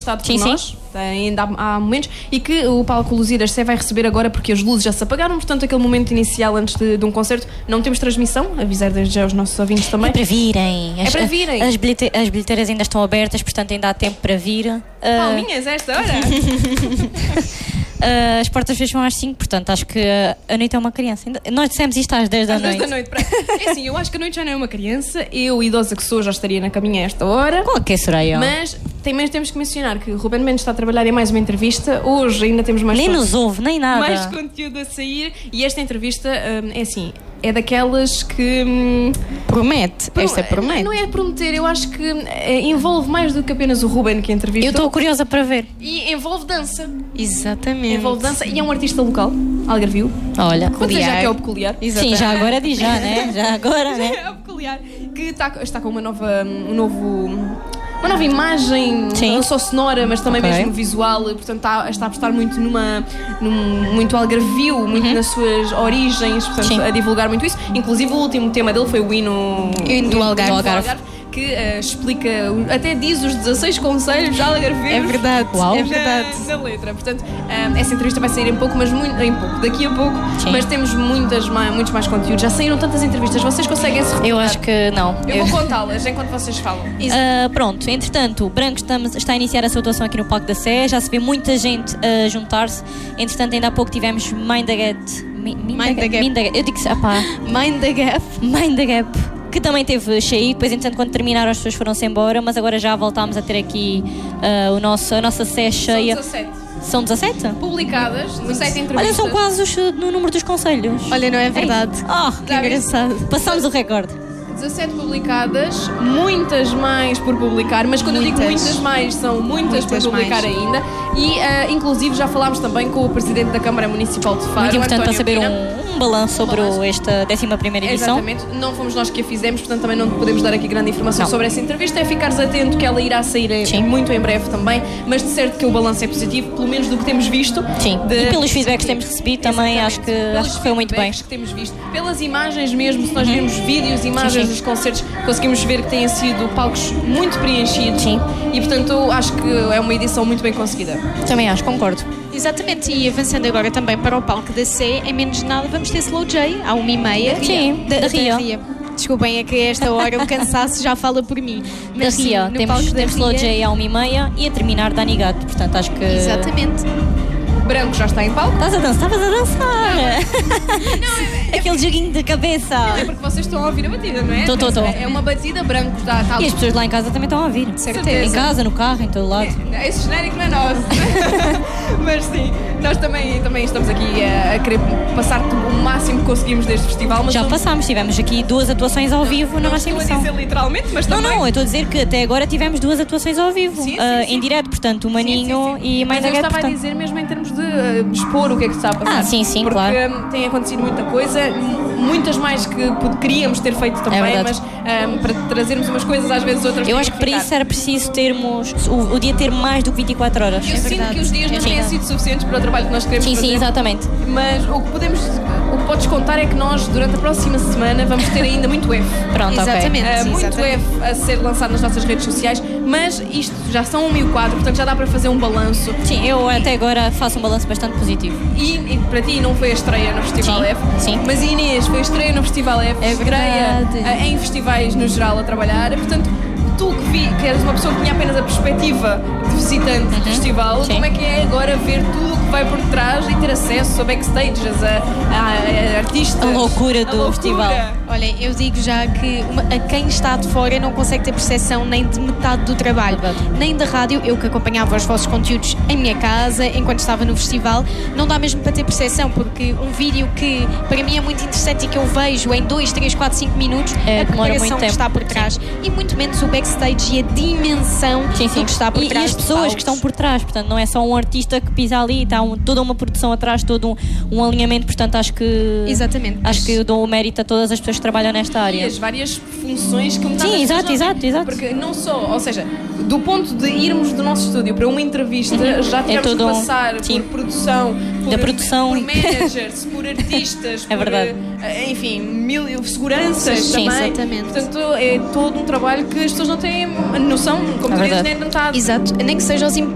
estado por nós, ainda há momentos, e que o palco Lusíadas vai receber agora porque as luzes já se apagaram, portanto aquele momento inicial antes de um concerto não temos transmissão, avisar desde já os nossos ouvintes também. É para virem. É para virem. As bilheteiras ainda estão abertas, portanto ainda há tempo para vir. Palminhas a esta hora? As portas fecham às 5, portanto acho que a noite é uma criança. Nós dissemos isto às 10 da noite. Às 10 da noite. É assim, eu acho que a noite já não é uma criança. Eu, idosa que sou, já estaria na caminha a esta hora. Qual é que será eu? Mas também temos que mencionar que o Ruben Mendes está a trabalhar em mais uma entrevista. Hoje ainda temos mais... Nem nos ouve, nem nada. Mais conteúdo a sair. E esta entrevista é assim... É daquelas que... Promete. Esta promete. Não é prometer, eu acho que envolve mais do que apenas o Ruben que entrevista. Eu estou curiosa para ver. E envolve dança. Exatamente. Envolve dança e é um artista local, Algarvio. Olha, pode dizer já que é o peculiar. Sim, já agora diz já, né? Já agora, né? É o peculiar. Que está com uma nova imagem, não só sonora, mas também mesmo visual, portanto está a apostar muito muito algarvio, muito nas suas origens, portanto a divulgar muito isso. Inclusive o último tema dele foi o hino do Algarve. Que explica, até diz os 16 conselhos algarvios. É verdade, é verdade. Na letra. Portanto, essa entrevista vai sair em pouco, daqui a pouco, mas temos muitos mais conteúdos. Já saíram tantas entrevistas, vocês conseguem se recordar? Eu acho que não. Eu vou contá-las enquanto vocês falam. Pronto, entretanto, o Branco está a iniciar a sua atuação aqui no Palco da Sé, já se vê muita gente a juntar-se. Entretanto, ainda há pouco tivemos Mind the Gap. Eu digo Mind the Gap. Que também teve cheio, depois entretanto quando terminaram as pessoas foram-se embora, mas agora já voltámos a ter aqui a nossa Sé cheia. São 17? Publicadas, 17 entrevistas. Olha, são quase no número dos conselhos. Olha, não é verdade? Que engraçado. Passamos o recorde. 17 publicadas, muitas mais por publicar, mas quando eu digo muitas mais, são muitas por publicar ainda. E inclusive já falámos também com o Presidente da Câmara Municipal de Faro, muito importante para saber um balanço sobre esta 11ª edição. Exatamente, não fomos nós que a fizemos, portanto também não podemos dar aqui grande informação sobre essa entrevista. É ficares atento que ela irá sair muito em breve também, mas de certo que o balanço é positivo, pelo menos do que temos visto. Sim, e pelos feedbacks que temos recebido também, acho que foi muito bem. Que temos visto. Pelas imagens mesmo, se nós virmos vídeos, imagens dos concertos, conseguimos ver que têm sido palcos muito preenchidos. Sim. E portanto acho que é uma edição muito bem conseguida. Também acho, concordo. Exatamente, e avançando agora também para o Palco da Sé, em menos de nada vamos ter Slow J, à 1h30. Sim, da Ria. Desculpem, é que a esta hora o cansaço já fala por mim. Mas da Ria, temos Slow J à 1h30 e a terminar Dani Gato, portanto acho que... Exatamente. Branco já está em palco. Estavas a dançar. Não, aquele joguinho de cabeça. É porque vocês estão a ouvir a batida, não é? Estou. É uma batida, Branco está e as pessoas lá em casa também estão a ouvir. Certeza. Em casa, no carro, em todo lado. Esse genérico não é nosso. Mas sim, nós também estamos aqui a querer passar o máximo que conseguimos deste festival. Mas já passámos, tivemos aqui 2 atuações ao vivo na nossa emissão. Não estou a dizer literalmente, mas também... Não, eu estou a dizer que até agora tivemos 2 atuações ao vivo. Em direto, portanto, o Maninho e mais eu estava a dizer mesmo em termos de expor o que é que está a passar. Sim, porque claro. Porque tem acontecido muita coisa, muitas mais que queríamos ter feito também, mas para trazermos umas coisas, às vezes outras. Eu acho que para isso era preciso termos o dia ter mais do que 24 horas. Eu sinto que os dias não têm sido suficientes para o trabalho que nós queremos fazer. Sim, exatamente. Mas o que podes contar é que nós, durante a próxima semana, vamos ter ainda muito F. Pronto, exatamente. Muito F a ser lançado nas nossas redes sociais, mas isto já são 1.004, portanto já dá para fazer um balanço. Sim, eu até agora faço um balanço bastante positivo. E para ti não foi a estreia no Festival F, mas Inês foi a estreia no Festival F, estreia em festivais no geral a trabalhar, portanto tu que eras uma pessoa que tinha apenas a perspectiva de visitante do festival, como é que é agora ver tudo o que vai por trás e ter acesso a backstages, a artistas? A loucura do festival. Olhem, eu digo já que a quem está de fora não consegue ter percepção nem de metade do trabalho, nem da rádio. Eu que acompanhava os vossos conteúdos em minha casa, enquanto estava no festival, não dá mesmo para ter percepção, porque um vídeo que para mim é muito interessante e que eu vejo em 2, 3, 4, 5 minutos, a preparação que está por trás e muito menos o backstage e a dimensão do que está por trás. E as pessoas que estão por trás, portanto não é só um artista que pisa ali, está toda uma produção atrás, todo um alinhamento, portanto acho que eu dou o mérito a todas as pessoas que trabalham nesta área. E as várias funções que Sim, exato. Porque não só, ou seja, do ponto de irmos do nosso estúdio para uma entrevista, já tivemos que passar por produção, por managers, por artistas, enfim, seguranças também. Exatamente. Portanto, é todo um trabalho que as pessoas não têm noção, como tu dizes, nem de metade. Exato, nem que seja os